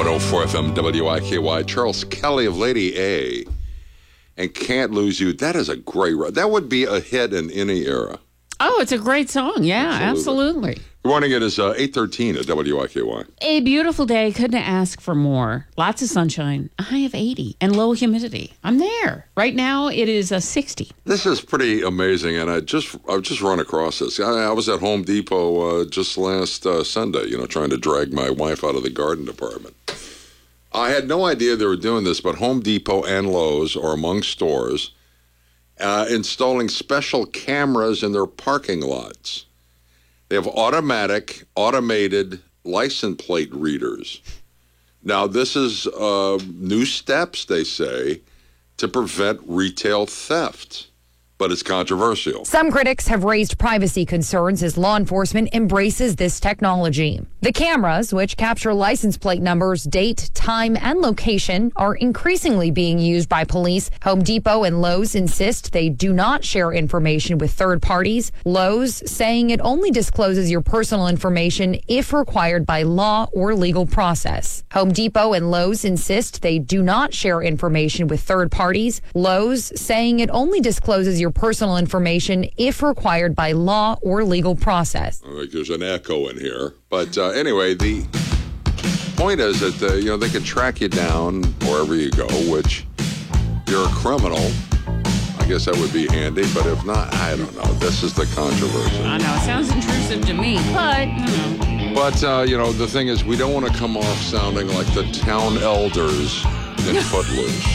104 FM WIKY. Charles Kelly of Lady A and Can't Lose You. That is a great record. That would be a hit in any era. Oh, it's a great song. Yeah, absolutely. Good morning. It is 8:13 at WIKY. A beautiful day. Couldn't ask for more. Lots of sunshine. A high of 80 and low humidity. I'm there. Right now, it is 60. This is pretty amazing, and I've just run across this. I was at Home Depot just last Sunday, trying to drag my wife out of the garden department. I had no idea they were doing this, but Home Depot and Lowe's are among stores installing special cameras in their parking lots. They have automated license plate readers. Now, this is new steps, they say, to prevent retail theft, but it's controversial. Some critics have raised privacy concerns as law enforcement embraces this technology. The cameras, which capture license plate numbers, date, time, and location, are increasingly being used by police. Home Depot and Lowe's insist they do not share information with third parties. Lowe's saying it only discloses your personal information if required by law or legal process. Home Depot and Lowe's insist they do not share information with third parties. Lowe's saying it only discloses your personal information if required by law or legal process. There's an echo in here. But anyway, the point is that, they can track you down wherever you go, which if you're a criminal, I guess that would be handy. But if not, I don't know. This is the controversy. I know. It sounds intrusive to me, but, But, the thing is, we don't want to come off sounding like the town elders in Footloose.